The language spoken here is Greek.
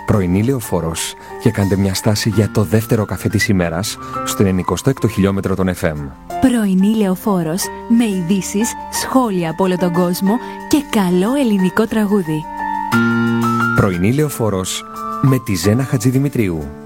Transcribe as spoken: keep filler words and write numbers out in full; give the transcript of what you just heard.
Πρωινή Λεωφόρος και κάντε μια στάση για το δεύτερο καφέ της ημέρας στο ενενηκοστό έκτο χιλιόμετρο των εφ εμ. Πρωινή Λεωφόρος με ειδήσεις, σχόλια από όλο τον κόσμο και καλό ελληνικό τραγούδι. Πρωινή Λεωφόρος με τη Ζένα Χατζηδημητρίου.